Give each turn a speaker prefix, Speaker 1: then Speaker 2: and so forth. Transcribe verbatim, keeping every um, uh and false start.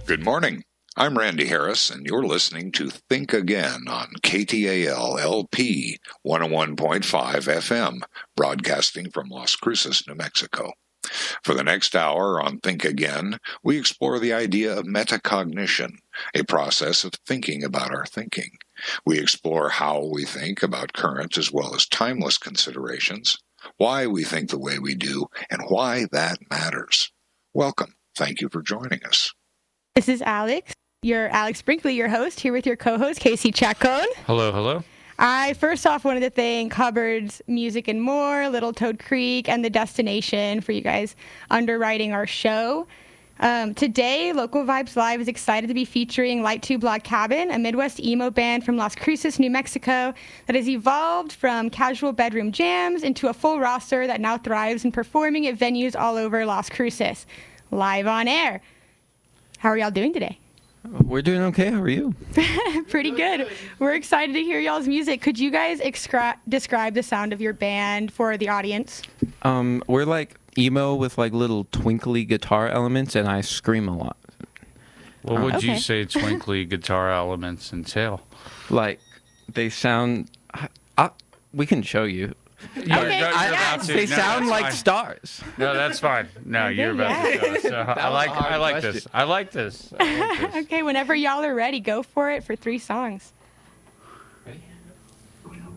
Speaker 1: Good morning. I'm Randy Harris, and you're listening to Think Again on K T A L L P one oh one point five F M, broadcasting from Las Cruces, New Mexico. For the next hour on Think Again, we explore the idea of metacognition, a process of thinking about our thinking. We explore how we think about current as well as timeless considerations, why we think the way we do, and why that matters. Welcome. Thank you for joining us.
Speaker 2: This is Alex, your Alex Brinkley, your host, here with your co-host, Casey Chacon.
Speaker 3: Hello, hello.
Speaker 2: I first off wanted to thank Hubbard's Music and More, Little Toad Creek, and The Destination for you guys underwriting our show. Um, today, Local Vibes Live is excited to be featuring Light Tube Log Cabin, a Midwest emo band from Las Cruces, New Mexico, that has evolved from casual bedroom jams into a full roster that now thrives in performing at venues all over Las Cruces. Live on air. How are y'all doing today?
Speaker 4: We're doing okay. How are you?
Speaker 2: Pretty good. We're excited to hear y'all's music. Could you guys excri- describe the sound of your band for the audience?
Speaker 4: Um, we're like emo with like little twinkly guitar elements, and I scream a lot.
Speaker 3: What would
Speaker 2: okay.
Speaker 3: you say twinkly guitar elements entail?
Speaker 4: Like they sound. I, I, we can show you.
Speaker 3: You're,
Speaker 2: Okay,
Speaker 3: you're
Speaker 2: yeah.
Speaker 3: about to.
Speaker 4: They
Speaker 3: No,
Speaker 4: sound
Speaker 3: that's
Speaker 4: like
Speaker 3: fine.
Speaker 4: stars.
Speaker 3: No, that's fine. No,
Speaker 2: Okay,
Speaker 3: you're about
Speaker 2: yeah.
Speaker 3: to show us. So I
Speaker 4: was
Speaker 3: like.
Speaker 4: a hard
Speaker 3: I like
Speaker 4: question.
Speaker 3: this. I like this. I like this.
Speaker 2: Okay, whenever y'all are ready, go for it for three songs.